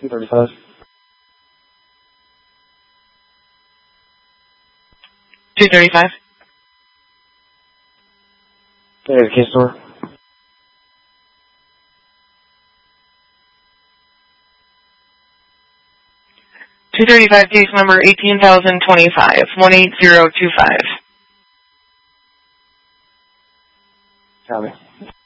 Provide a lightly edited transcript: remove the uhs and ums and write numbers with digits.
235. $235. Hey, the case store. $235, case number 18,025, 18025. Copy.